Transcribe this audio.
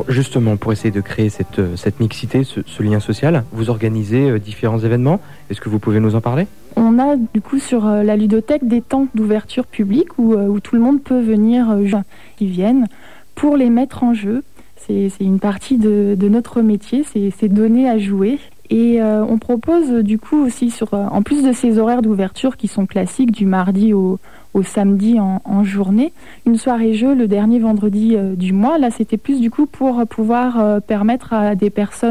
Justement, pour essayer de créer cette mixité, ce lien social, vous organisez différents événements. Est-ce que vous pouvez nous en parler ? On a du coup sur la ludothèque des temps d'ouverture publique où tout le monde peut venir, ils viennent pour les mettre en jeu. C'est une partie de notre métier, c'est donner à jouer. Et on propose du coup aussi, en plus de ces horaires d'ouverture qui sont classiques du mardi au samedi en journée, une soirée jeu le dernier vendredi du mois. Là, c'était plus du coup pour pouvoir permettre à des personnes